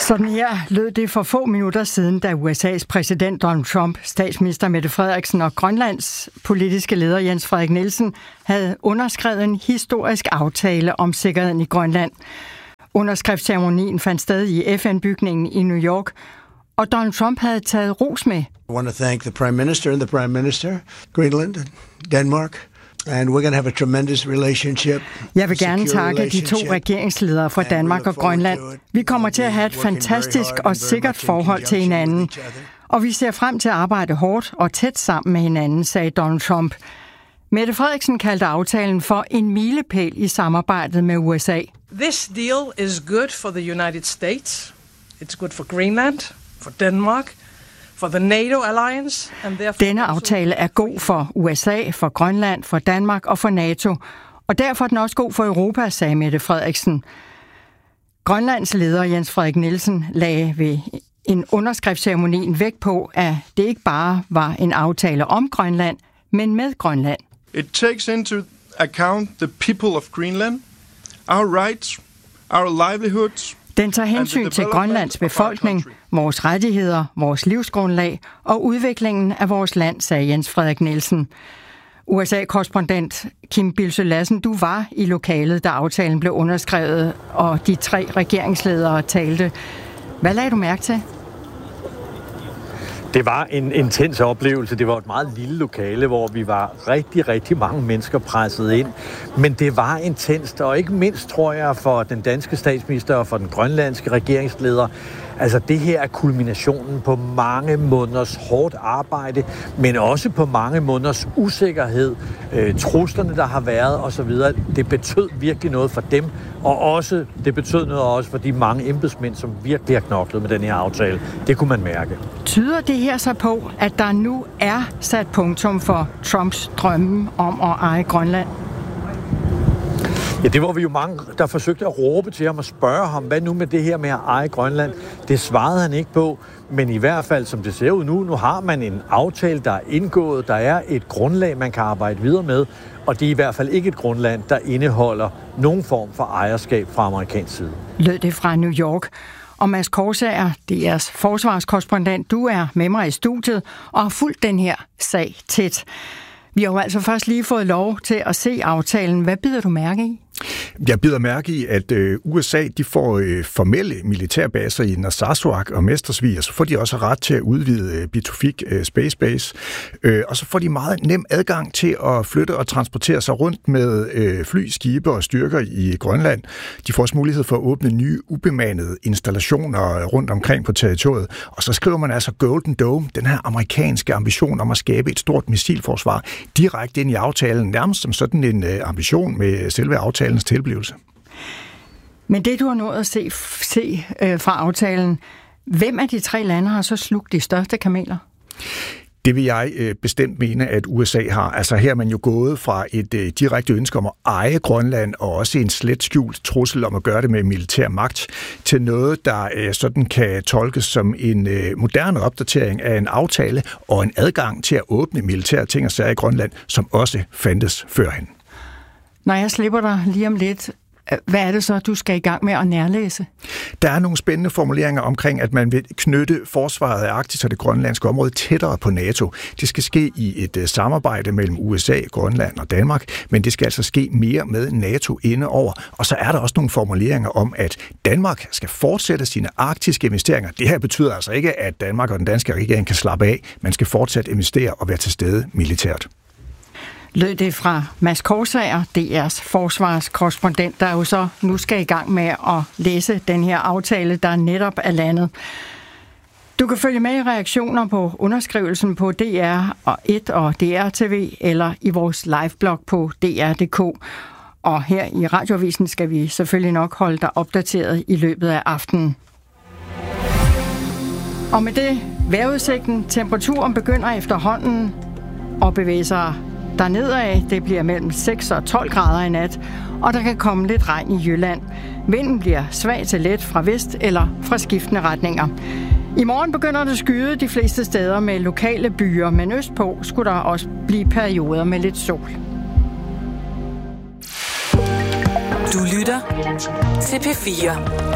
Sådan her lød det for få minutter siden, da USA's præsident Donald Trump, statsminister Mette Frederiksen og Grønlands politiske leder Jens Frederik Nielsen havde underskrevet en historisk aftale om sikkerheden i Grønland. Underskriftsceremonien fandt sted i FN-bygningen i New York, og Donald Trump havde taget ros med. I want to thank the Prime Minister and the Prime Minister, Greenland and Denmark. And we're going to have a tremendous relationship. Jeg vil gerne takke de to regeringsledere fra Danmark og Grønland. Vi kommer til at have et fantastisk og sikkert forhold til hinanden. Og vi ser frem til at arbejde hårdt og tæt sammen med hinanden, sagde Donald Trump. Mette Frederiksen kaldte aftalen for en milepæl i samarbejdet med USA. This deal is good for the United States. It's good for Greenland, for Denmark, for the NATO alliance, and denne aftale er god for USA, for Grønland, for Danmark og for NATO. Og derfor er den også god for Europa, sagde Mette Frederiksen. Grønlands leder Jens Frederik Nielsen lagde ved en underskriftsceremoni vægt på, at det ikke bare var en aftale om Grønland, men med Grønland. It takes into account the people of Greenland, our rights, our livelihoods. Den tager hensyn til Grønlands befolkning, vores rettigheder, vores livsgrundlag og udviklingen af vores land, sagde Jens Frederik Nielsen. USA-korrespondent Kim Bildsøe Lassen, du var i lokalet, da aftalen blev underskrevet, og de tre regeringsledere talte. Hvad lagde du mærke til? Det var en intens oplevelse. Det var et meget lille lokale, hvor vi var rigtig, rigtig mange mennesker presset ind. Men det var intenst, og ikke mindst, tror jeg, for den danske statsminister og for den grønlandske regeringsleder. Altså, det her er kulminationen på mange måneders hårdt arbejde, men også på mange måneders usikkerhed, truslerne, der har været osv. Det betød virkelig noget for dem, og også, det betød noget også for de mange embedsmænd, som virkelig har knoklet med den her aftale. Det kunne man mærke. Tyder det her så på, at der nu er sat punktum for Trumps drømme om at eje Grønland? Ja, det var vi jo mange, der forsøgte at råbe til ham og spørge ham, hvad nu med det her med at eje Grønland? Det svarede han ikke på, men i hvert fald, som det ser ud nu har man en aftale, der er indgået, der er et grundlag, man kan arbejde videre med, og det er i hvert fald ikke et grundlag, der indeholder nogen form for ejerskab fra amerikansk side. Lød det fra New York. Og Mads Korsager, DR's forsvarskorrespondent, du er med mig i studiet og har fulgt den her sag tæt. Vi har jo altså først lige fået lov til at se aftalen. Hvad bider du mærke i? Jeg bider mærke i, at USA de får formelle militærbaser i Narsarsuaq og Mestersvig, og så får de også ret til at udvide Pituffik Space Base. Og så får de meget nem adgang til at flytte og transportere sig rundt med fly, skibe og styrker i Grønland. De får også mulighed for at åbne nye ubemandede installationer rundt omkring på territoriet. Og så skriver man altså Golden Dome, den her amerikanske ambition om at skabe et stort missilforsvar, direkte ind i aftalen, nærmest som sådan en ambition med selve aftalens tilblivelse. Men det, du har nået at se fra aftalen, hvem af de tre lande har så slugt de største kameler? Det vil jeg bestemt mene, at USA har. Altså her er man jo gået fra et direkte ønske om at eje Grønland, og også en slet skjult trussel om at gøre det med militær magt, til noget, der sådan kan tolkes som en moderne opdatering af en aftale og en adgang til at åbne militære ting og sager i Grønland, som også fandtes førhen. Når jeg slipper dig lige om lidt, hvad er det så, du skal i gang med at nærlæse? Der er nogle spændende formuleringer omkring, at man vil knytte forsvaret af Arktis og det grønlandske område tættere på NATO. Det skal ske i et samarbejde mellem USA, Grønland og Danmark, men det skal altså ske mere med NATO indeover. Og så er der også nogle formuleringer om, at Danmark skal fortsætte sine arktiske investeringer. Det her betyder altså ikke, at Danmark og den danske regering kan slappe af. Man skal fortsat investere og være til stede militært. Lød det fra Mads Korsager, DR's forsvarskorrespondent, der jo så nu skal i gang med at læse den her aftale, der netop er landet. Du kan følge med i reaktioner på underskrivelsen på DR1 og DR-TV eller i vores liveblog på dr.dk. Og her i Radioavisen skal vi selvfølgelig nok holde dig opdateret i løbet af aftenen. Og med det vejrudsigten, temperaturen begynder efterhånden at bevæge sig dernedad. Det bliver mellem 6 og 12 grader i nat, og der kan komme lidt regn i Jylland. Vinden bliver svag til let fra vest eller fra skiftende retninger. I morgen begynder det skyde de fleste steder med lokale byer, men østpå skulle der også blive perioder med lidt sol. Du lytter til P4.